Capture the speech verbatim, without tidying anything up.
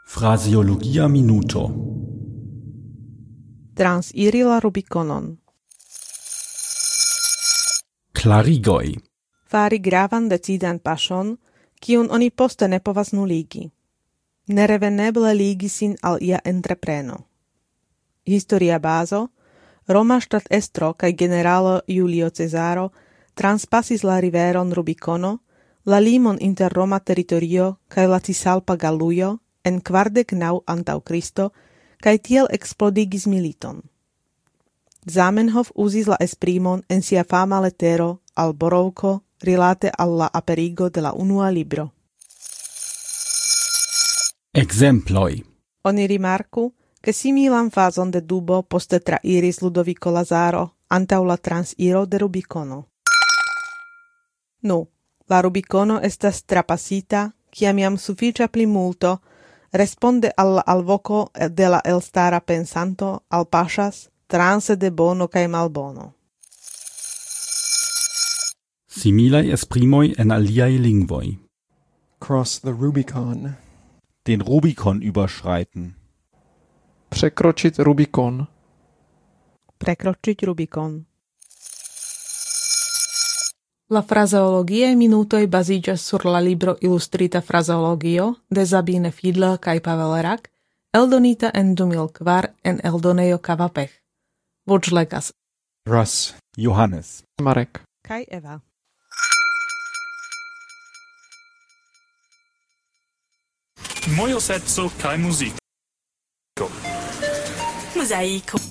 Fraseologia minuto. Transiri la Rubikonon. Klarigoj. Fari gravan decidan paŝon, kiun oni poste ne povas nuligi. Nereveneble ligi sin al ia entrepreno. Historia bazo: Roma ŝtatestro kaj generalo Julio Cezaro transpasis la riveron Rubikono, la limon inter Roma teritorio kaj la Cisalpa Galujo en kvardek naŭ antaŭ Kristo, kaj tiel eksplodigis militon. Zamenhof uzis la esprimon en sia fama letero al Borovko rilate al la aperigo de la unua libro. Ekzemploj. Oni rimarku, ke similan fazon de dubo poste trairis Ludovico Lazaro antaŭ la transiro de Rubikono. Nu, la Rubikono estas trapasita, kiam jam sufiĉa plimulto responde al la alvoko de la elstara pensanto alpaŝas transe de bono kaj malbono. Similaj esprimoj en aliaj lingvoj. Cross the Rubicon. Den Rubikon überschreiten. Przekroczyć Rubikon. Prekročiť Rubikon. La frazeologiae minutoj baziĝas sur la libro Ilustrita frazeologio de Sabine Fiedler kaj Pavel Rak, eldonita en du mil kvar en eldonejo Kavapech. Voĉlegas Russ, Johannes, Marek. kaj Eva. Mojo serco kaj muziko. Mosaico.